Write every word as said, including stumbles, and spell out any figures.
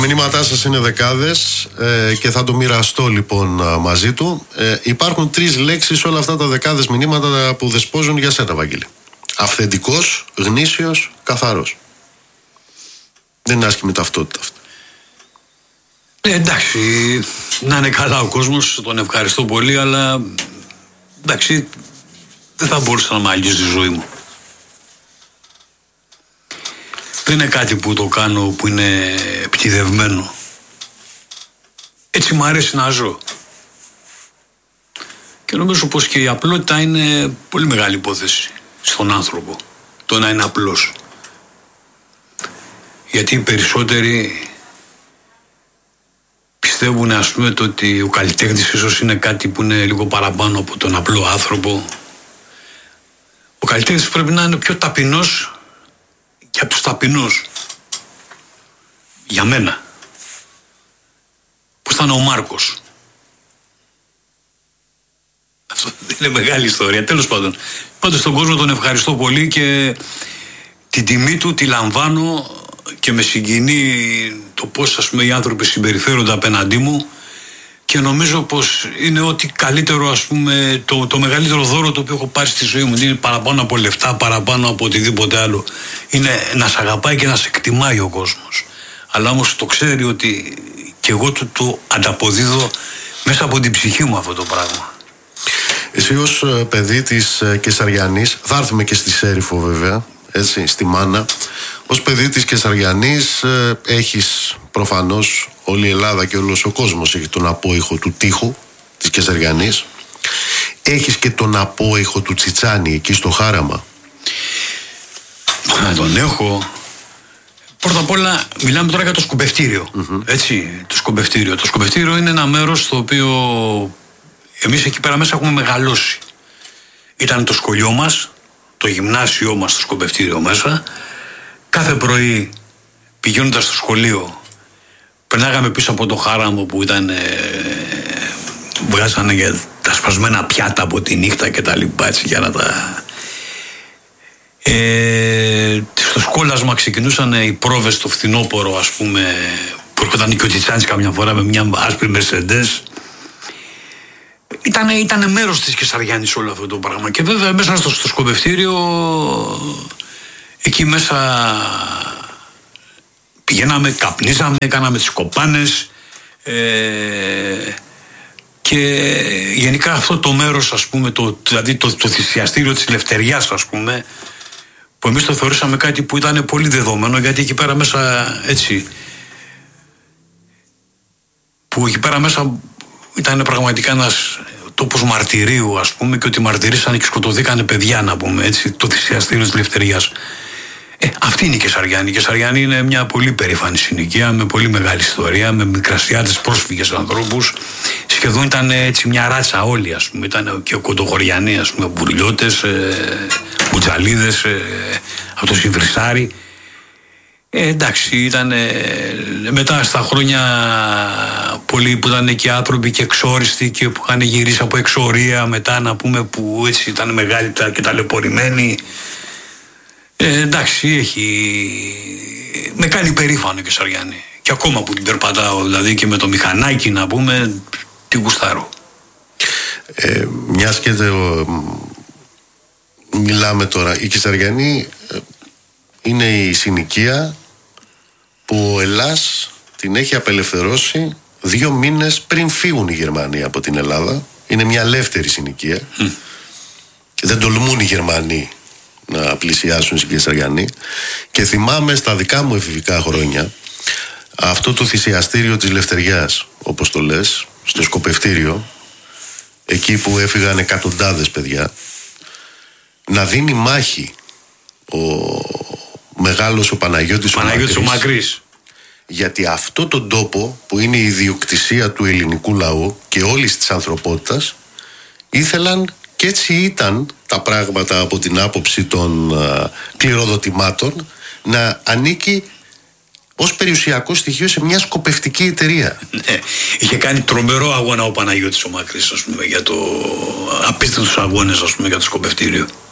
μηνύματά σας είναι δεκάδες ε, και θα το μοιραστώ λοιπόν μαζί του. Ε, υπάρχουν τρεις λέξεις σε όλα αυτά τα δεκάδες μηνύματα που δεσπόζουν για σένα, Βαγγέλη. Αυθεντικός, γνήσιος, καθαρός. Δεν είναι άσχημη ταυτότητα αυτή. Ε, εντάξει, να είναι καλά ο κόσμος, τον ευχαριστώ πολύ, αλλά εντάξει, δεν θα μπορούσα να μ' αγγίζει τη ζωή μου. Δεν είναι κάτι που το κάνω που είναι πτυδευμένο. Έτσι μου αρέσει να ζω. Και νομίζω πως και η απλότητα είναι πολύ μεγάλη υπόθεση στον άνθρωπο. Το να είναι απλός. Γιατί οι περισσότεροι πιστεύουν, ας πούμε, το ότι ο καλλιτέχνης ίσως είναι κάτι που είναι λίγο παραπάνω από τον απλό άνθρωπο. Ο καλλιτέχνης πρέπει να είναι πιο ταπεινός και από τους ταπεινούς. Για μένα. Πώς ήταν ο Μάρκος. Αυτό είναι μεγάλη ιστορία. Τέλος πάντων. Πάντως τον κόσμο τον ευχαριστώ πολύ και την τιμή του τη λαμβάνω και με συγκινεί το πώς, ας πούμε, οι άνθρωποι συμπεριφέρονται απέναντί μου και νομίζω πως είναι ό,τι καλύτερο, ας πούμε, το, το μεγαλύτερο δώρο το οποίο έχω πάρει στη ζωή μου. Είναι παραπάνω από λεφτά, παραπάνω από οτιδήποτε άλλο. Είναι να σε αγαπάει και να σε εκτιμάει ο κόσμος. Αλλά όμως το ξέρει ότι και εγώ του το ανταποδίδω μέσα από την ψυχή μου αυτό το πράγμα. Εσύ ως παιδί της Κεσαριανής, θα έρθουμε και στη Σέριφο βέβαια, έτσι, στη Μάνα. Ως παιδί της Κεσαριανής ε, έχεις προφανώς, όλη η Ελλάδα και όλος ο κόσμος έχει τον απόϊχο του τείχου της Κεσαριανής. Έχεις και τον απόϊχο του Τσιτσάνι εκεί στο Χάραμα. Να τον έχω. Πρώτα απ' όλα μιλάμε τώρα για το σκομπευτήριο. Mm-hmm. Έτσι, το σκομπευτήριο. Το σκομπευτήριο είναι ένα μέρος στο οποίο εμείς εκεί πέρα μέσα έχουμε μεγαλώσει. Ήταν το σχολείο μας, το γυμνάσιό μας στο σκομπευτήριο μέσα. Κάθε πρωί πηγαίνοντας στο σχολείο περνάγαμε πίσω από το Χάραμο που ήταν ε, βγάζανε για τα σπασμένα πιάτα από τη νύχτα και τα λοιπά, έτσι, για να τα... Ε, στο σκόλασμα ξεκινούσαν οι πρόβες στο φθινόπωρο, ας πούμε, που έρχονταν και ο Τσιτσάνης καμιά φορά με μια άσπρη Μερσεντές. Ήτανε, ήτανε μέρος της Κεσαριάνης όλο αυτό το πράγμα. Και βέβαια μέσα στο, στο σκομπευτήριο, εκεί μέσα πηγαίναμε, καπνίζαμε, κάναμε τις κοπάνες, ε, και γενικά αυτό το μέρος, ας πούμε, το, δηλαδή το, το θυσιαστήριο της Λευτεριάς, ας πούμε, που εμείς το θεωρήσαμε κάτι που ήταν πολύ δεδομένο, γιατί εκεί πέρα μέσα, έτσι, που εκεί πέρα μέσα ήταν πραγματικά ένας τόπος μαρτυρίου, ας πούμε, και ότι μαρτυρήσανε και σκοτωθήκανε παιδιά, να πούμε, έτσι, το θυσιαστήριο της Λευτεριάς. Ε, αυτή είναι η Κεσαριάνη. Η Κεσαριάνη είναι μια πολύ περήφανη συνοικία, με πολύ μεγάλη ιστορία, με μικρασιάτες πρόσφυγες ανθρώπους. Σχεδόν ήταν έτσι μια ράτσα όλοι, ας πούμε. Ήταν και κοντοχωριανοί, ας πούμε, μπουρλιώτες, ε, μπουτσαλίδες, ε, από το Σιβρισάρι. Ε, εντάξει, ήταν ε, μετά στα χρόνια πολλοί που ήταν και άνθρωποι και εξόριστοι και που είχαν γυρίσει από εξορία μετά, να πούμε, που έτσι ήταν μεγάλοι και ταλαιπωρημένοι. Ε, εντάξει, έχει... με κάνει περήφανο η Κεσαριάνη. Και ακόμα που την περπατάω, δηλαδή, και με το μηχανάκι, να πούμε, τη γουστάρω. Ε, μιας και το... μιλάμε τώρα, η Κεσαριανή είναι η συνοικία που ο Ελλάς την έχει απελευθερώσει δύο μήνες πριν φύγουν οι Γερμανοί από την Ελλάδα. Είναι μια ελεύθερη συνοικία. Mm. Δεν τολμούν οι Γερμανοί να πλησιάσουν στην Κεσαριανή. Και θυμάμαι στα δικά μου εφηβικά χρόνια αυτό το θυσιαστήριο της Λευτεριάς, όπως το λες, στο σκοπευτήριο, εκεί που έφυγαν εκατοντάδες παιδιά, να δίνει μάχη ο μεγάλος ο Παναγιώτης, Παναγιώτης ο Μακρύς, γιατί αυτό τον τόπο που είναι η ιδιοκτησία του ελληνικού λαού και όλης της ανθρωπότητας, ήθελαν, και έτσι ήταν τα πράγματα από την άποψη των α, κληροδοτημάτων, να ανήκει ως περιουσιακό στοιχείο σε μια σκοπευτική εταιρεία. Ναι, είχε κάνει τρομερό αγώνα ο Παναγιώτης ο Μακρύς, ας πούμε, για το απίστευτους αγώνες, ας πούμε, για το σκοπευτήριο.